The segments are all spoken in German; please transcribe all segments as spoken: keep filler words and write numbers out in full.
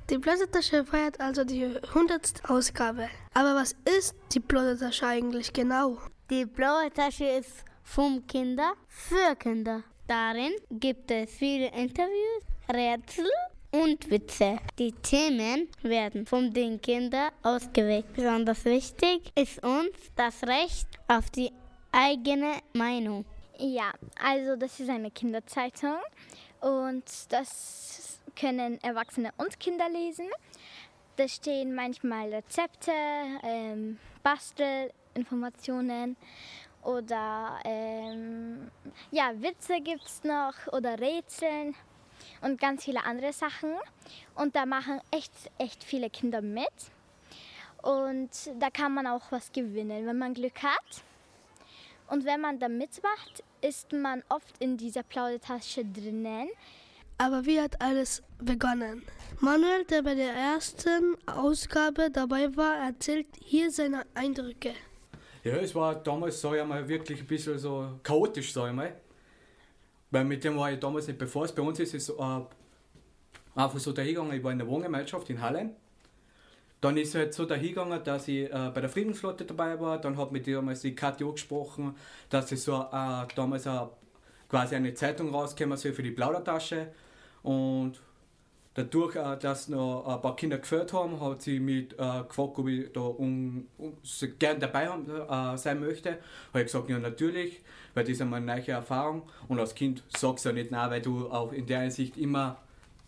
Die Plaudertasche feiert also die hundertste Ausgabe. Aber was ist die Plaudertasche eigentlich genau? Die Plaudertasche ist vom Kinder für Kinder. Darin gibt es viele Interviews, Rätsel und Witze. Die Themen werden von den Kindern ausgewählt. Besonders wichtig ist uns das Recht auf die eigene Meinung. Ja, also das ist eine Kinderzeitung und das können Erwachsene und Kinder lesen. Da stehen manchmal Rezepte, ähm, Bastelinformationen oder ähm, ja, Witze gibt es noch oder Rätseln und ganz viele andere Sachen. Und da machen echt, echt viele Kinder mit. Und da kann man auch was gewinnen, wenn man Glück hat. Und wenn man da mitmacht, ist man oft in dieser Plaudertasche drinnen. Aber wie hat alles begonnen? Manuel, der bei der ersten Ausgabe dabei war, erzählt hier seine Eindrücke. Ja, es war damals, sag ich mal, wirklich ein bisschen so chaotisch, sag ich mal. Weil mit dem war ich damals nicht befasst. Bei uns ist es äh, einfach so dahingegangen, ich war in der Wohngemeinschaft in Hallein. Dann ist es halt so dahingegangen, dass ich äh, bei der Friedensflotte dabei war. Dann hat mit damals die Kathi angesprochen, dass es so äh, damals äh, quasi eine Zeitung rausgekommen soll für die Plaudertasche. Und dadurch, äh, dass noch ein paar Kinder gefällt haben, hat sie mich äh, gefragt, ob ich da um, um, so gern dabei haben, äh, sein möchte. Habe ich gesagt, ja natürlich, weil das ist einmal eine neue Erfahrung. Und als Kind sagst du ja nicht nein, weil du auch in der Hinsicht immer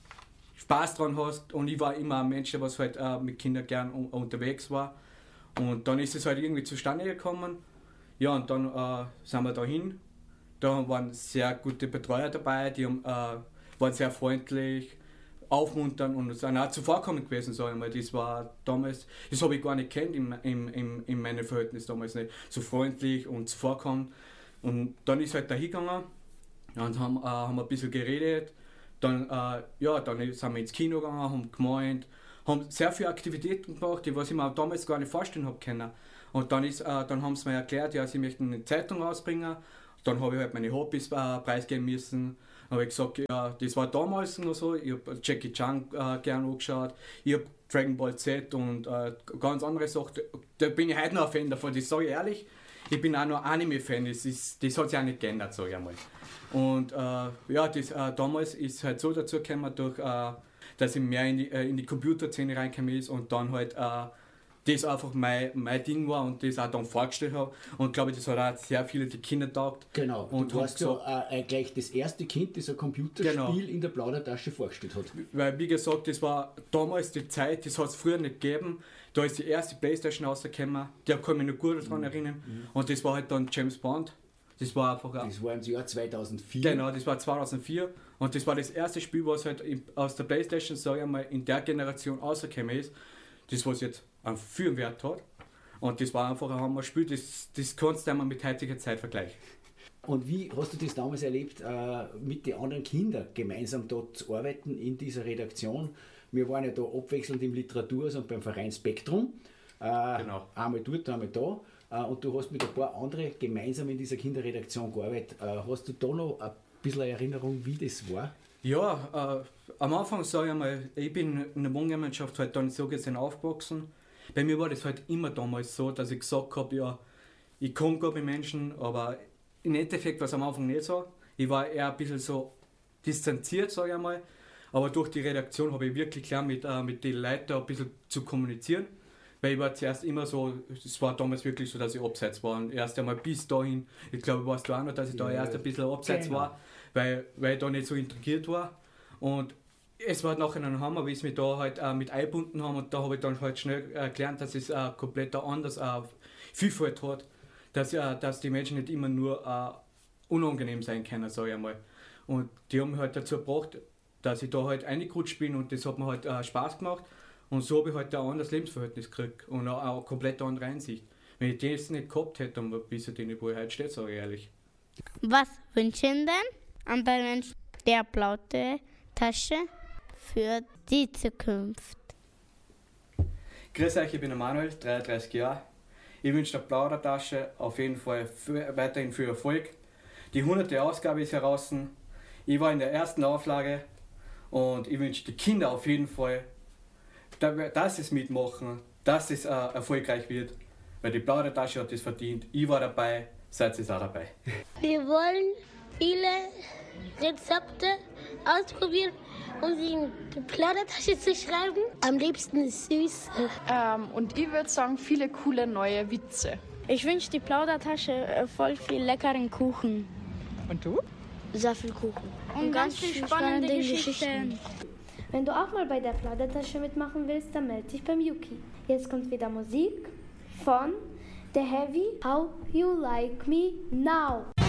Spaß dran hast. Und ich war immer ein Mensch, der was halt äh, mit Kindern gern un- unterwegs war. Und dann ist es halt irgendwie zustande gekommen. Ja, und dann äh, sind wir da hin. Da waren sehr gute Betreuer dabei, die haben, äh, waren sehr freundlich, aufmunternd und sind auch zuvorkommend gewesen, sage ich mal. Das war damals, das habe ich gar nicht kennt in, in, in, in meinem Verhältnis damals nicht. So freundlich und zuvorkommend. Und dann ist halt da hingegangen und haben, äh, haben ein bisschen geredet. Dann, äh, ja, dann sind wir ins Kino gegangen, haben gemeint, haben sehr viele Aktivitäten gemacht, die was ich mir damals gar nicht vorstellen habe können. Und dann, ist, äh, dann haben sie mir erklärt, ja, sie möchten eine Zeitung rausbringen. Dann habe ich halt meine Hobbys äh, preisgeben müssen. Dann habe ich gesagt, ja, das war damals noch so. Ich habe Jackie Chan äh, gerne angeschaut. Ich habe Dragon Ball Z und äh, ganz andere Sachen. Da bin ich heute noch ein Fan davon, das sage ich ehrlich. Ich bin auch noch Anime-Fan, das, ist, das hat sich auch nicht geändert, sage ich einmal. Und äh, ja, das, äh, damals ist halt so dazu gekommen, durch, äh, dass ich mehr in die, äh, in die Computerszene reingekommen ist und dann halt äh, das einfach mein, mein Ding war und das auch dann vorgestellt habe. Und glaube ich, das hat auch sehr viele die Kinder taugt. Genau, und du warst ja äh, gleich das erste Kind, das ein Computerspiel genau. in der Plaudertasche vorgestellt hat. Weil, wie gesagt, das war damals die Zeit, das hat es früher nicht gegeben. Da ist die erste Playstation rausgekommen, da kann ich mich noch gut daran erinnern. Mhm. Und das war halt dann James Bond. Das war einfach auch, das war im Jahr zweitausendvier. Genau, das war zweitausendvier. Und das war das erste Spiel, was halt aus der Playstation, sage ich mal, in der Generation rausgekommen ist. Das, was jetzt einen viel Wert hat. Und das war einfach ein Hammer-Spiel, das, das kannst du einmal mit heutiger Zeit vergleichen. Und wie hast du das damals erlebt, äh, mit den anderen Kindern gemeinsam dort zu arbeiten in dieser Redaktion? Wir waren ja da abwechselnd im Literatur- und beim Verein Spektrum. Äh, genau. Einmal dort, einmal da. Äh, und du hast mit ein paar anderen gemeinsam in dieser Kinderredaktion gearbeitet. Äh, hast du da noch ein bisschen eine Erinnerung, wie das war? Ja, äh, am Anfang sage ich einmal, ich bin in der Wohngemeinschaft halt dann so gesehen aufgewachsen. Bei mir war das halt immer damals so, dass ich gesagt habe, ja, ich komme gar mit Menschen, aber im Endeffekt war es am Anfang nicht so. Ich war eher ein bisschen so distanziert, sage ich einmal. Aber durch die Redaktion habe ich wirklich klar mit, äh, mit den Leuten ein bisschen zu kommunizieren. Weil ich war zuerst immer so, es war damals wirklich so, dass ich abseits war. Und erst einmal bis dahin, ich glaube, weißt du auch noch, dass ich da ja, erst ein bisschen abseits genau. war, weil, weil ich da nicht so integriert war. Und es war nachher ein Hammer, wie sie mich da halt äh, mit eingebunden haben. Und da habe ich dann halt schnell äh, gelernt, dass es äh, komplett anders äh, Vielfalt hat. Dass, äh, dass die Menschen nicht immer nur äh, unangenehm sein können, sage ich einmal. Und die haben mich halt dazu gebracht, dass ich da halt reingerutscht bin und das hat mir halt äh, Spaß gemacht. Und so habe ich halt ein anderes Lebensverhältnis gekriegt und auch eine komplett andere Einsicht. Wenn ich das nicht gehabt hätte, dann bis ich nicht, wo ich heute stehe, sage ich ehrlich. Was wünschen denn andere Menschen der Plaudertasche für die Zukunft? Grüß euch, ich bin der Manuel, dreiunddreißig Jahre. Ich wünsche der Plaudertasche auf jeden Fall für, weiterhin viel Erfolg. Die hunderte Ausgabe ist heraus. Ich war in der ersten Auflage und ich wünsche die Kinder auf jeden Fall dass es mitmachen, dass es äh, erfolgreich wird. Weil die Plaudertasche hat es verdient. Ich war dabei, seid ihr auch dabei. Wir wollen viele Rezepte ausprobieren, um sie in die Plaudertasche zu schreiben. Am liebsten süß. Ähm, und ich würde sagen, viele coole neue Witze. Ich wünsche die Plaudertasche voll viel leckeren Kuchen. Und du? Sehr viel Kuchen. Und, Und ganz, ganz viel spannende, spannende Geschichten. Geschichten. Wenn du auch mal bei der Plaudertasche mitmachen willst, dann melde dich beim Yuki. Jetzt kommt wieder Musik von The Heavy, How You Like Me Now.